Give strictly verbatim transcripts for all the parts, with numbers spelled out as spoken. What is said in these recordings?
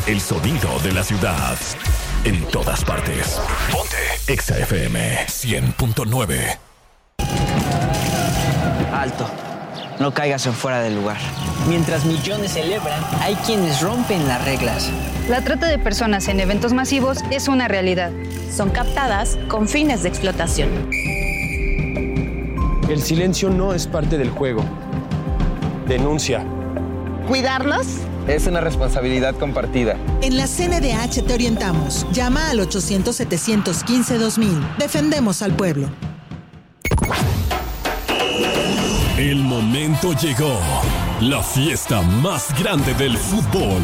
el sonido de la ciudad. En todas partes. Ponte Exa F M cien punto nueve. Alto. No caigas en fuera del lugar. Mientras millones celebran, hay quienes rompen las reglas. La trata de personas en eventos masivos es una realidad. Son captadas con fines de explotación. El silencio no es parte del juego. Denuncia. ¿Cuidarlos? Es una responsabilidad compartida. En la C N D H te orientamos. Llama al ochocientos, setecientos quince, dos mil. Defendemos al pueblo. El momento llegó. La fiesta más grande del fútbol.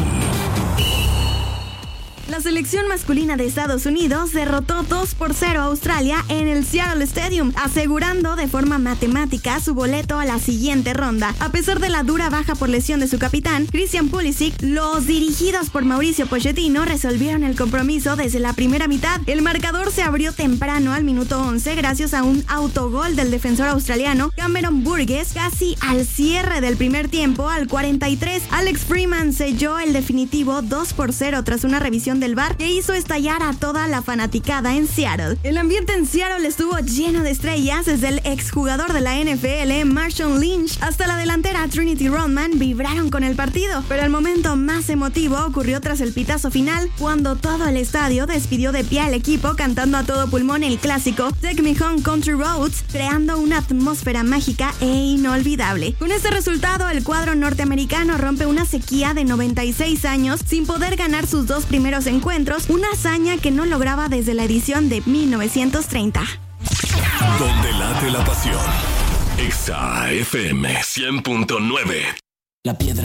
La selección masculina de Estados Unidos derrotó dos por cero a Australia en el Seattle Stadium, asegurando de forma matemática su boleto a la siguiente ronda. A pesar de la dura baja por lesión de su capitán, Christian Pulisic, los dirigidos por Mauricio Pochettino resolvieron el compromiso desde la primera mitad. El marcador se abrió temprano al minuto once gracias a un autogol del defensor australiano Cameron Burgess casi al cierre del primer tiempo. Al cuarenta y tres, Alex Freeman selló el definitivo dos por cero tras una revisión del V A R que hizo estallar a toda la fanaticada en Seattle. El ambiente en Seattle estuvo lleno de estrellas, desde el exjugador de la N F L Marshawn Lynch hasta la delantera Trinity Rodman vibraron con el partido, pero el momento más emotivo ocurrió tras el pitazo final, cuando todo el estadio despidió de pie al equipo cantando a todo pulmón el clásico Take Me Home Country Roads, creando una atmósfera mágica e inolvidable. Con este resultado, el cuadro norteamericano rompe una sequía de noventa y seis años sin poder ganar sus dos primeros encuentros, una hazaña que no lograba desde la edición de mil novecientos treinta. Donde late la pasión. Exa F M cien punto nueve. La piedra